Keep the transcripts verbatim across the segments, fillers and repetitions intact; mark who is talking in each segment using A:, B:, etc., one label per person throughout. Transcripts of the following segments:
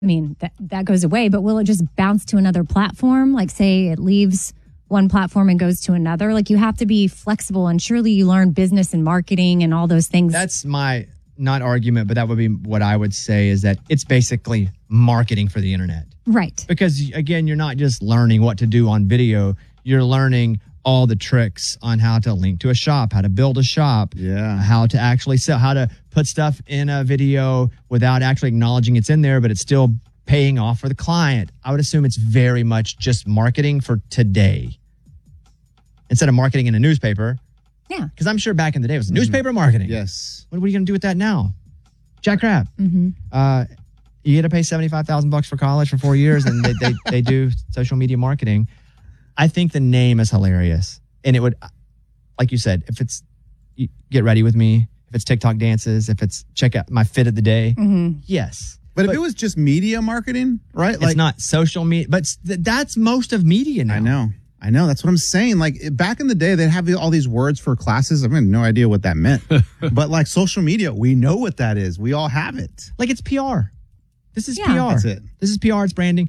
A: I mean, that, that goes away, but will it just bounce to another platform? Like, say it leaves one platform and goes to another? Like, you have to be flexible, and surely you learn business and marketing and all those things.
B: That's my, not argument, but that would be what I would say is that it's basically marketing for the internet.
A: Right.
B: Because, again, you're not just learning what to do on video. You're learning all the tricks on how to link to a shop, how to build a shop,
C: yeah,
B: how to actually sell, how to put stuff in a video without actually acknowledging it's in there, but it's still paying off for the client. I would assume it's very much just marketing for today instead of marketing in a newspaper.
A: Yeah.
B: Because I'm sure back in the day it was newspaper marketing.
C: Yes.
B: What are you going to do with that now? Jack crap.
A: Mm-hmm.
B: Uh, you get to pay seventy-five thousand bucks for college for four years and they, they, they do social media marketing. I think the name is hilarious. And it would, like you said, if it's you get ready with me, if it's TikTok dances, if it's check out my fit of the day,
A: mm-hmm.
B: yes.
C: But, but if it was just media marketing, right?
B: It's like, not social media, but th- that's most of media now.
C: I know. I know. That's what I'm saying. Like back in the day, they'd have all these words for classes. I had no idea what that meant. But like social media, we know what that is. We all have it.
B: Like it's P R. This is
A: yeah.
B: P R.
C: That's it.
B: This is P R. It's branding.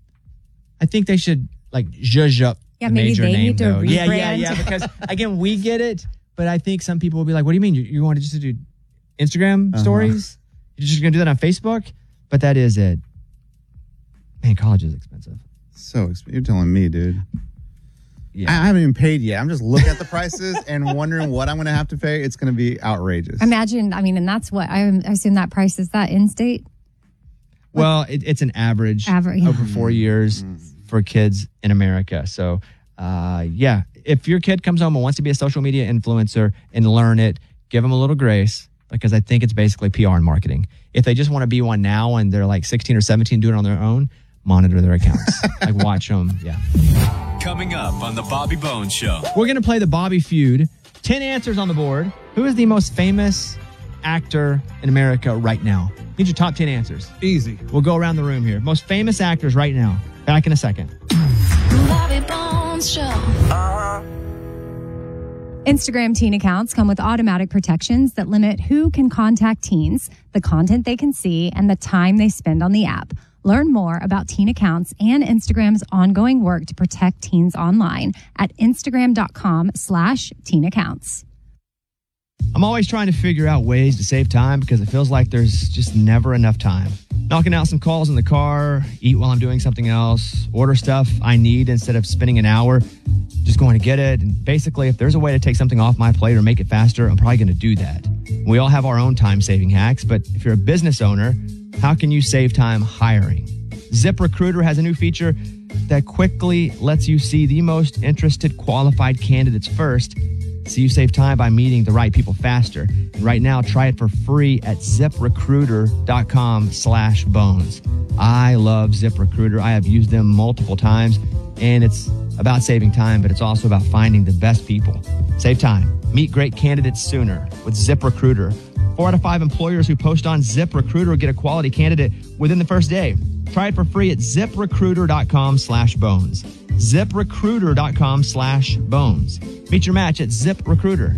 B: I think they should like zhuzh up
A: yeah,
B: the
A: maybe
B: major
A: they
B: name
A: need to
B: though.
A: rebrand.
B: Yeah, yeah, yeah. Because again, we get it, but I think some people will be like, "What do you mean? You, you want to just do Instagram
C: uh-huh.
B: stories? You're just going to do that on Facebook?" But that is it. Man, college is expensive.
C: So expensive. You're telling me, dude.
B: Yeah.
C: I haven't even paid yet. I'm just looking at the prices and wondering what I'm going to have to pay. It's going to be outrageous.
A: Imagine, I mean, and that's what, I assume that price is that in-state?
B: Well, it, it's an average,
A: average
B: over four years mm. for kids in America. So, uh, yeah, if your kid comes home and wants to be a social media influencer and learn it, give them a little grace because I think it's basically P R and marketing. If they just want to be one now and they're like sixteen or seventeen doing it on their own, monitor their accounts. Like watch them. Yeah.
D: Coming up on the Bobby Bones Show.
B: We're going to play the Bobby Feud. ten answers on the board. Who is the most famous actor in America right now? Need your top ten answers.
E: Easy.
B: We'll go around the room here. Most famous actors right now. Back in a second.
F: Bobby Bones Show. Uh-huh.
A: Instagram teen accounts come with automatic protections that limit who can contact teens, the content they can see, and the time they spend on the app. Learn more about teen accounts and Instagram's ongoing work to protect teens online at Instagram.com slash teen accounts.
B: I'm always trying to figure out ways to save time because it feels like there's just never enough time. Knocking out some calls in the car, eat while I'm doing something else, order stuff I need instead of spending an hour just going to get it. And basically, if there's a way to take something off my plate or make it faster, I'm probably going to do that. We all have our own time-saving hacks, but if you're a business owner, how can you save time hiring? ZipRecruiter has a new feature that quickly lets you see the most interested qualified candidates first, so you save time by meeting the right people faster. And right now, try it for free at ZipRecruiter.com slash bones. I love ZipRecruiter. I have used them multiple times, and it's about saving time, but it's also about finding the best people. Save time. Meet great candidates sooner with ZipRecruiter. Four out of five employers who post on ZipRecruiter will get a quality candidate within the first day. Try it for free at ZipRecruiter.com slash bones. ZipRecruiter.com slash bones. Meet your match at ZipRecruiter.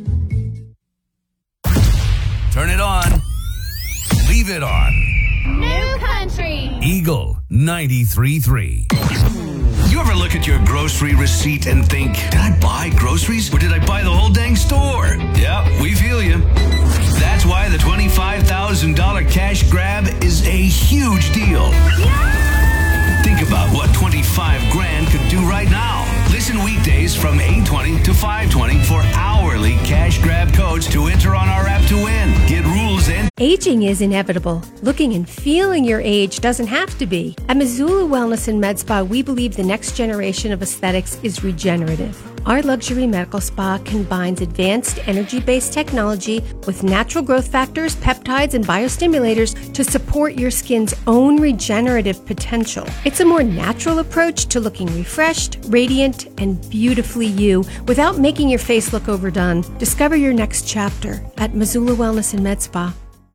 D: Turn it on. Leave it on.
F: New country.
D: Eagle ninety-three point three. You ever look at your grocery receipt and think, did I buy groceries or did I buy the whole dang store? Yeah, we feel you. That's why the twenty-five thousand dollars cash grab is a huge deal. Yeah! Think about what twenty-five grand could do right now. Listen weekdays from eight twenty to five twenty for hourly cash grab codes to enter on our app to win. Get rules and
G: aging is inevitable. Looking and feeling your age doesn't have to be. At Missoula Wellness and Med Spa, we believe the next generation of aesthetics is regenerative. Our luxury medical spa combines advanced energy-based technology with natural growth factors, peptides, and biostimulators to support your skin's own regenerative potential. It's a more natural approach to looking refreshed, radiant, and beautifully you without making your face look overdone. Discover your next chapter at Missoula Wellness and Med Spa.